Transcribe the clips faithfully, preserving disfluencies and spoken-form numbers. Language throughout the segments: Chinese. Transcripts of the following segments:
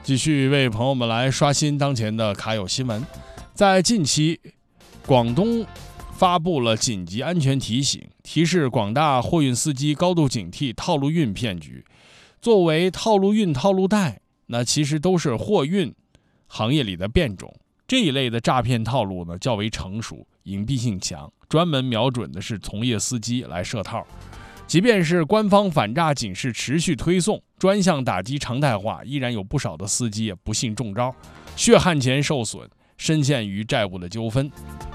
继续为朋友们来刷新当前的卡友新闻。在近期，广东发布了紧急安全提醒，提示广大货运司机高度警惕套路运骗局。作为套路运、套路贷，那其实都是货运行业里的变种。这一类的诈骗套路呢较为成熟，隐蔽性强，专门瞄准的是从业司机来设套。即便是官方反诈警示持续推送，专项打击常态化，依然有不少的司机也不幸中招，血汗钱受损，深陷于债务的纠纷。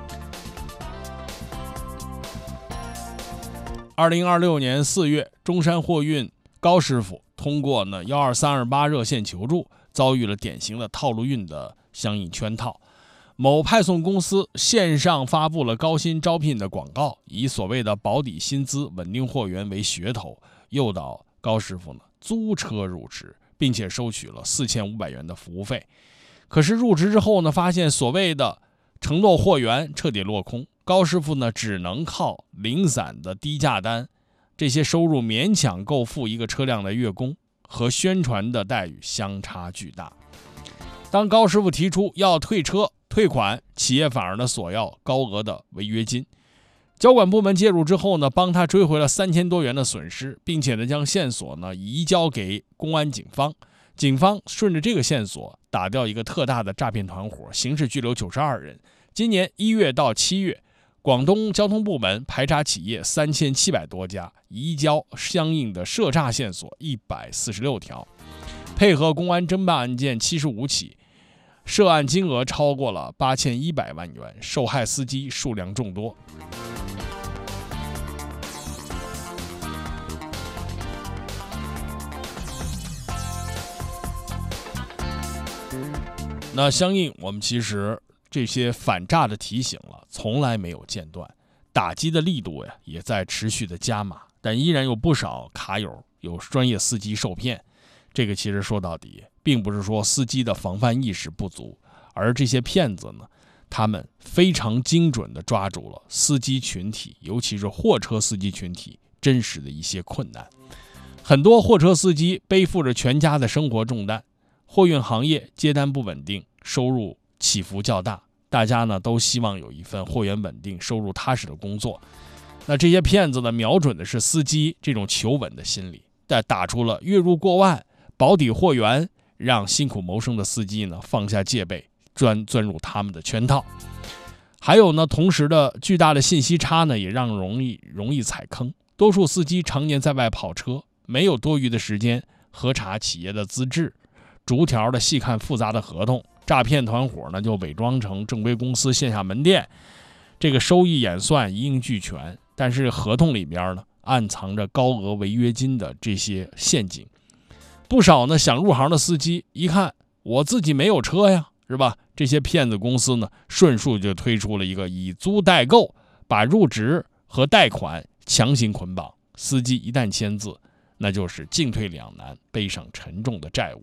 二零二六年四月，中山货运高师傅通过呢幺二三二八热线求助，遭遇了典型的套路运的相应圈套。某派送公司线上发布了高薪招聘的广告，以所谓的保底薪资、稳定货源为噱头，诱导高师傅呢租车入职，并且收取了四千五百元的服务费。可是入职之后呢，发现所谓的承诺货源彻底落空，高师傅呢只能靠零散的低价单，这些收入勉强够付一个车辆的月供，和宣传的待遇相差巨大。当高师傅提出要退车退款，企业反而呢索要高额的违约金。交管部门介入之后呢，帮他追回了三千多元的损失，并且呢将线索呢移交给公安警方。警方顺着这个线索打掉一个特大的诈骗团伙，刑事拘留九十二人。今年一月到七月，广东交通部门排查企业三千七百多家，移交相应的涉诈线索一百四十六条，配合公安侦办案件七十五起。涉案金额超过了八千一百万元，受害司机数量众多。那相应我们其实这些反诈的提醒了，从来没有间断，打击的力度呀也在持续的加码，但依然有不少卡友有专业司机受骗。这个其实说到底，并不是说司机的防范意识不足，而这些骗子呢，他们非常精准地抓住了司机群体，尤其是货车司机群体真实的一些困难。很多货车司机背负着全家的生活重担，货运行业接单不稳定，收入起伏较大，大家呢都希望有一份货源稳定、收入踏实的工作。那这些骗子呢，瞄准的是司机这种求稳的心理，但打出了月入过万、保底货源，让辛苦谋生的司机呢放下戒备，钻钻入他们的圈套。还有呢，同时的巨大的信息差呢，也让容易容易踩坑。多数司机常年在外跑车，没有多余的时间核查企业的资质，逐条的细看复杂的合同。诈骗团伙呢就伪装成正规公司线下门店，这个收益演算一应俱全，但是合同里边呢暗藏着高额违约金的这些陷阱。不少呢想入行的司机一看我自己没有车呀，是吧？这些骗子公司呢顺数就推出了一个以租代购，把入职和贷款强行捆绑，司机一旦签字，那就是进退两难，背上沉重的债务。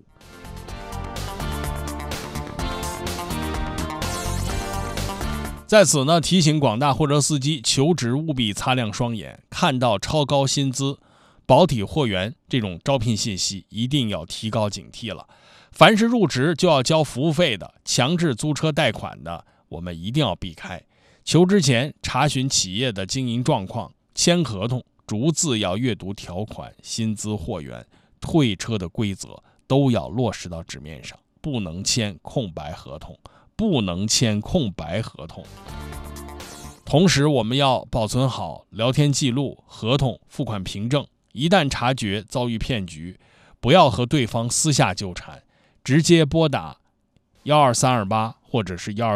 在此呢，提醒广大货车司机求职务必擦亮双眼，看到超高薪资、保底货源这种招聘信息，一定要提高警惕了。凡是入职就要交服务费的、强制租车贷款的，我们一定要避开。求职前查询企业的经营状况，签合同逐字要阅读条款、薪资、货源、退车的规则，都要落实到纸面上，不能签空白合同。不能签空白合同。同时我们要保存好聊天记录、合同、付款凭证，一旦察觉遭遇骗局，不要和对方私下纠缠，直接拨打幺二三二八或者是幺二